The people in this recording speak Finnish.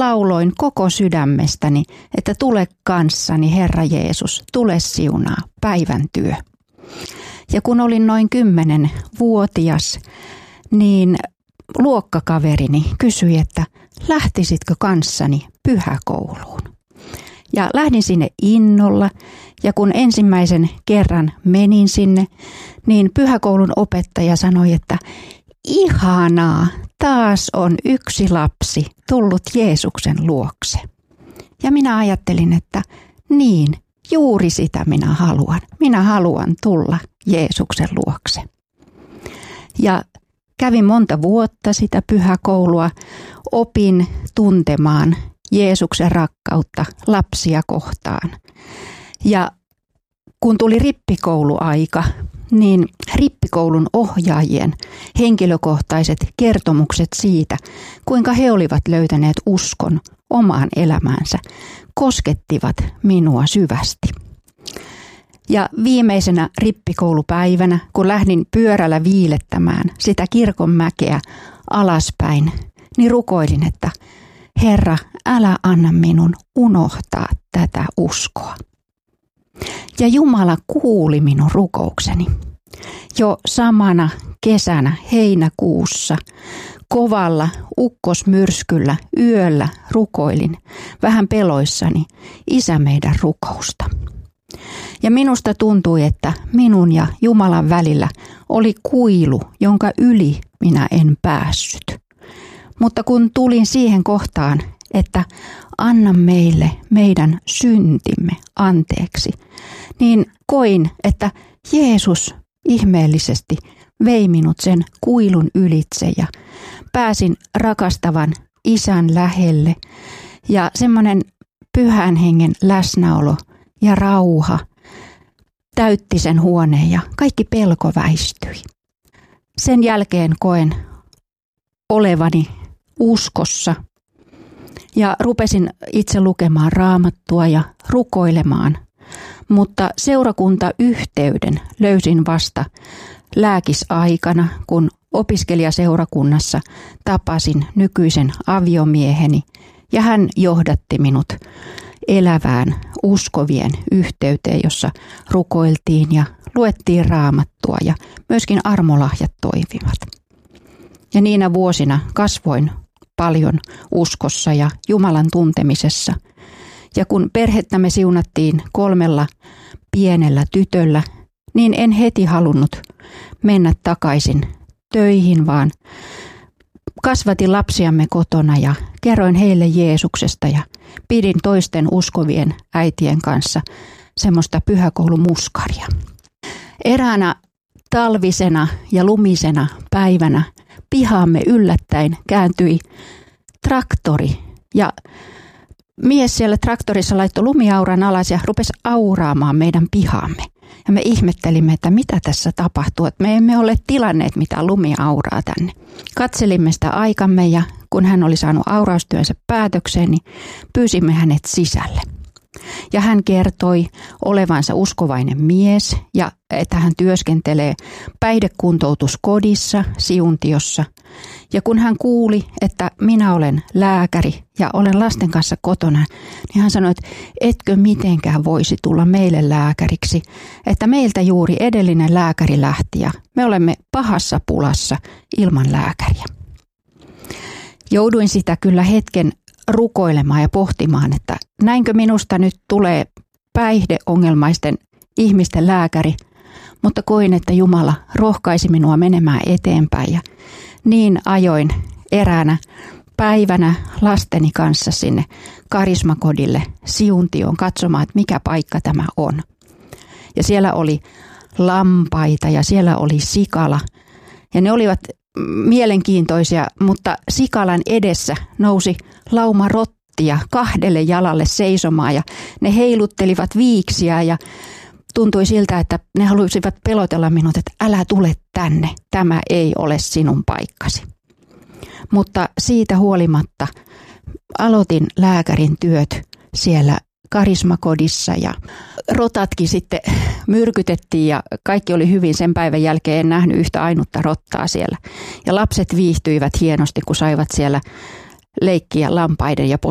lauloin koko sydämestäni, että tule kanssani, Herra Jeesus, tule siunaa, päivän työ. Ja kun olin noin 10-vuotias, niin luokkakaverini kysyi, että lähtisitkö kanssani pyhäkouluun. Ja lähdin sinne innolla, ja kun ensimmäisen kerran menin sinne, niin pyhäkoulun opettaja sanoi, että ihanaa, taas on yksi lapsi tullut Jeesuksen luokse. Ja minä ajattelin, että niin, juuri sitä minä haluan. Minä haluan tulla Jeesuksen luokse. Ja kävin monta vuotta sitä pyhäkoulua, opin tuntemaan Jeesuksen rakkautta lapsia kohtaan. Ja kun tuli rippikouluaika, niin rippikoulun ohjaajien henkilökohtaiset kertomukset siitä, kuinka he olivat löytäneet uskon omaan elämäänsä, koskettivat minua syvästi. Ja viimeisenä rippikoulupäivänä, kun lähdin pyörällä viilettämään sitä kirkonmäkeä alaspäin, niin rukoilin, että Herra, älä anna minun unohtaa tätä uskoa. Ja Jumala kuuli minun rukoukseni. Jo samana kesänä heinäkuussa kovalla ukkosmyrskyllä yöllä rukoilin vähän peloissani Isä meidän rukousta. Ja minusta tuntui, että minun ja Jumalan välillä oli kuilu, jonka yli minä en päässyt. Mutta kun tulin siihen kohtaan, että anna meille meidän syntimme anteeksi, niin koin, että Jeesus ihmeellisesti vei minut sen kuilun ylitse ja pääsin rakastavan Isän lähelle ja semmoinen Pyhän Hengen läsnäolo ja rauha täytti sen huoneen ja kaikki pelko väistyi. Sen jälkeen koen olevani uskossa ja rupesin itse lukemaan Raamattua ja rukoilemaan, mutta seurakuntayhteyden löysin vasta lääkisaikana, kun opiskelijaseurakunnassa tapasin nykyisen aviomieheni ja hän johdatti minut elävään uskovien yhteyteen, jossa rukoiltiin ja luettiin Raamattua ja myöskin armolahjat toimivat. Ja niinä vuosina kasvoin paljon uskossa ja Jumalan tuntemisessa. Ja kun perhettämme siunattiin 3 pienellä tytöllä, niin en heti halunnut mennä takaisin töihin, vaan kasvatin lapsiamme kotona ja kerroin heille Jeesuksesta ja pidin toisten uskovien äitien kanssa semmoista pyhäkoulumuskaria. Eräänä talvisena ja lumisena päivänä pihaamme yllättäen kääntyi traktori ja mies siellä traktorissa laittoi lumiauran alas ja rupesi auraamaan meidän pihaamme. Ja me ihmettelimme, että mitä tässä tapahtuu, että me emme ole tilanneet mitään lumiauraa tänne. Katselimme sitä aikamme ja kun hän oli saanut auraustyönsä päätökseen, niin pyysimme hänet sisälle. Ja hän kertoi olevansa uskovainen mies ja että hän työskentelee päihdekuntoutuskodissa Siuntiossa. Ja kun hän kuuli, että minä olen lääkäri ja olen lasten kanssa kotona, niin hän sanoi, että etkö mitenkään voisi tulla meille lääkäriksi, että meiltä juuri edellinen lääkäri lähti ja me olemme pahassa pulassa ilman lääkäriä. Jouduin sitä kyllä hetken rukoilemaan ja pohtimaan, että näinkö minusta nyt tulee päihdeongelmaisten ihmisten lääkäri, mutta koin, että Jumala rohkaisi minua menemään eteenpäin ja niin ajoin eräänä päivänä lasteni kanssa sinne karismakodille Siuntioon katsomaan, että mikä paikka tämä on. Ja siellä oli lampaita ja siellä oli sikala ja ne olivat mielenkiintoisia, mutta sikalan edessä nousi lauma rottia 2 jalalle seisomaan ja ne heiluttelivat viiksiä ja tuntui siltä, että ne halusivat pelotella minut, että älä tule tänne, tämä ei ole sinun paikkasi. Mutta siitä huolimatta aloitin lääkärin työt siellä karismakodissa ja rotatkin sitten myrkytettiin ja kaikki oli hyvin. Sen päivän jälkeen en nähnyt yhtä ainutta rottaa siellä. Ja lapset viihtyivät hienosti, kun saivat siellä leikkiä lampaiden ja